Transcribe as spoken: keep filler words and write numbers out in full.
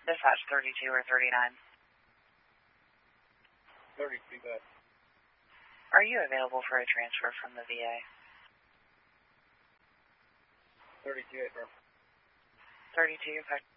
Dispatch thirty-two or thirty-nine. thirty-two, good. Are you available for a transfer from the V A? thirty-two, affirmative. thirty-two,